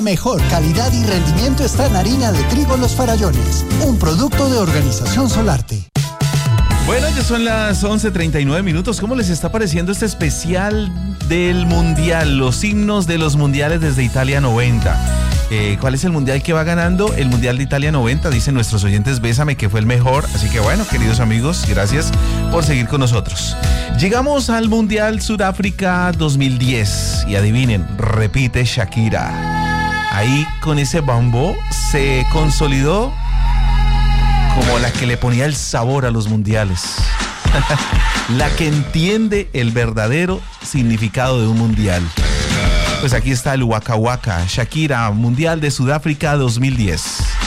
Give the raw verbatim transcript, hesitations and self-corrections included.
Mejor calidad y rendimiento está en harina de trigo Los Farallones, un producto de Organización Solarte. Bueno, ya son las once treinta y nueve minutos. ¿Cómo les está pareciendo este especial del Mundial? Los himnos de los mundiales desde Italia noventa. Eh, ¿Cuál es el mundial que va ganando? El Mundial de Italia noventa, dicen nuestros oyentes, Bésame, que fue el mejor. Así que bueno, queridos amigos, gracias por seguir con nosotros. Llegamos al Mundial Sudáfrica dos mil diez y adivinen, repite Shakira. Ahí con ese bambó se consolidó como la que le ponía el sabor a los mundiales. La que entiende el verdadero significado de un mundial. Pues aquí está el Waka Waka, Shakira, Mundial de Sudáfrica dos mil diez.